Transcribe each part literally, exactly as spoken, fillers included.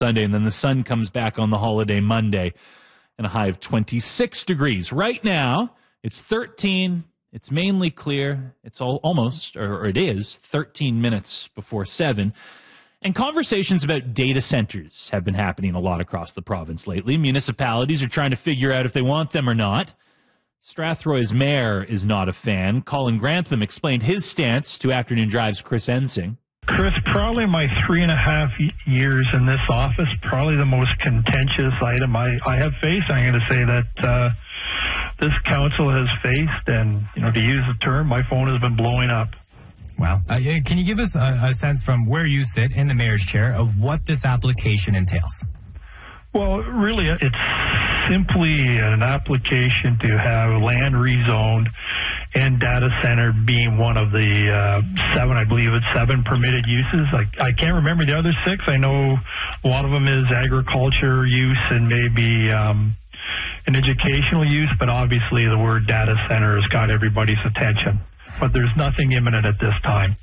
Sunday, and then the sun comes back on the holiday Monday, and a high of twenty-six degrees. Right now, it's thirteen. It's mainly clear. It's all, almost, or it is, thirteen minutes before seven. And conversations about data centers have been happening a lot across the province lately. Municipalities are trying to figure out if they want them or not. Strathroy's mayor is not a fan. Colin Grantham explained his stance to Afternoon Drive's Chris Ensing. Chris, probably my three and a half years in this office, probably the most contentious item I, I have faced. I'm going to say that uh, this council has faced, and, you know, to use the term, my phone has been blowing up. Wow. Uh, can you give us a, a sense from where you sit in the mayor's chair of what this application entails? Well, really, it's simply an application to have land rezoned and data center being one of the uh, seven, I believe it's seven permitted uses. I, I can't remember the other six. I know one of them is agriculture use and maybe um, an educational use, but obviously the word data center has got everybody's attention. But there's nothing imminent at this time.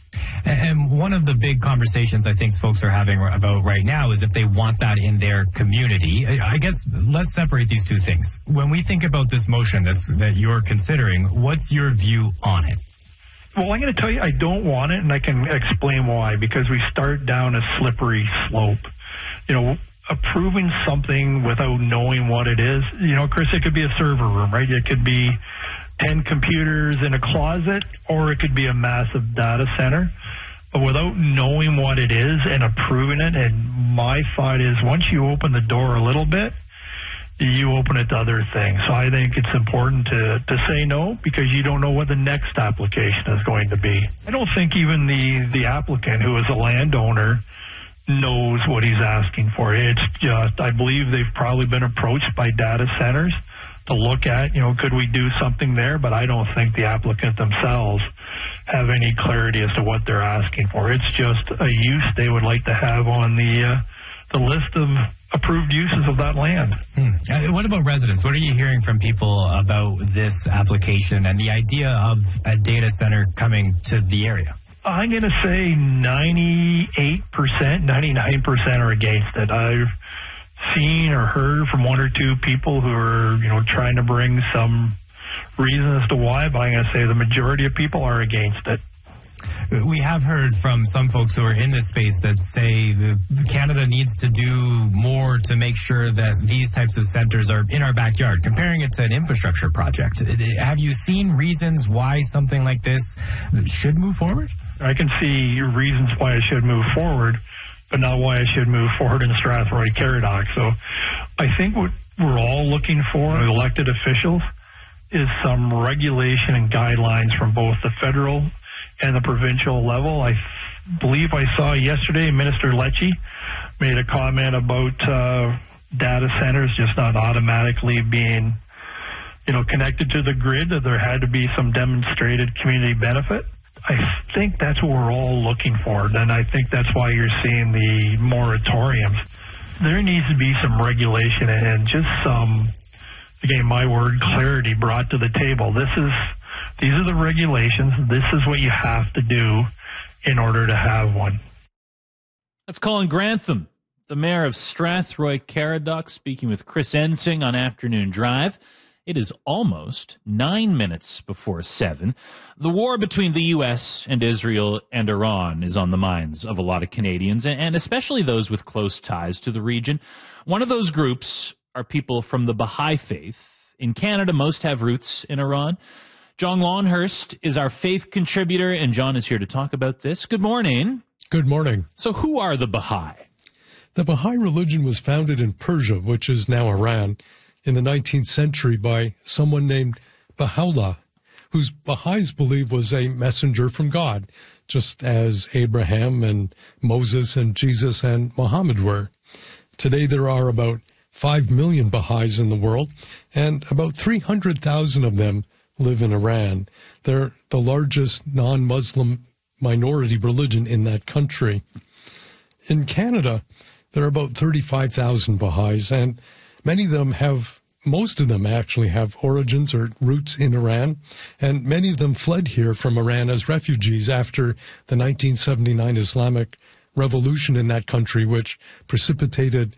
And one of the big conversations I think folks are having about right now is if they want that in their community. I guess let's separate these two things. When we think about this motion that's, that you're considering, what's your view on it? Well, I'm going to tell you I don't want it, and I can explain why, because we start down a slippery slope. You know, approving something without knowing what it is, you know, Chris, it could be a server room, right? It could be ten computers in a closet, or it could be a massive data center. But without knowing what it is and approving it, and my thought is once you open the door a little bit, you open it to other things. So I think it's important to, to say no, because you don't know what the next application is going to be. I don't think even the, the applicant, who is a landowner, knows what he's asking for. It's just, I believe they've probably been approached by data centers to look at, you know, could we do something there? But I don't think the applicant themselves have any clarity as to what they're asking for. It's just a use they would like to have on the uh, the list of approved uses of that land. Hmm. Uh, what about residents? What are you hearing from people about this application and the idea of a data center coming to the area? I'm going to say ninety-eight percent, ninety-nine percent are against it. I've seen or heard from one or two people who are, you know, trying to bring some reason as to why, but I'm going to say the majority of people are against it. We have heard from some folks who are in this space that say that Canada needs to do more to make sure that these types of centers are in our backyard, comparing it to an infrastructure project. Have you seen reasons why something like this should move forward? I can see reasons why it should move forward, but not why it should move forward in Strathroy Caradoc. So I think what we're all looking for, elected officials, is some regulation and guidelines from both the federal and the provincial level. I believe I saw yesterday Minister Lecce made a comment about uh, data centers just not automatically being, you know, connected to the grid, that there had to be some demonstrated community benefit. I think that's what we're all looking for, and I think that's why you're seeing the moratoriums. There needs to be some regulation and just some, again, my word, clarity brought to the table. This is, these are the regulations. This is what you have to do in order to have one. That's Colin Grantham, the mayor of Strathroy Caradoc, speaking with Chris Ensing on Afternoon Drive. It is almost nine minutes before seven. The war between the U S and Israel and Iran is on the minds of a lot of Canadians, and especially those with close ties to the region. One of those groups are people from the Baha'i faith. In Canada, most have roots in Iran. John Longhurst is our faith contributor, and John is here to talk about this. Good morning. Good morning. So who are the Baha'i? The Baha'i religion was founded in Persia, which is now Iran, in the nineteenth century by someone named Baha'u'llah, whose Baha'is believe was a messenger from God, just as Abraham and Moses and Jesus and Muhammad were. Today there are about five million Baha'is in the world, and about three hundred thousand of them live in Iran. They're the largest non-Muslim minority religion in that country. In Canada, there are about thirty-five thousand Baha'is, and many of them have, most of them actually have origins or roots in Iran, and many of them fled here from Iran as refugees after the nineteen seventy-nine Islamic revolution in that country, which precipitated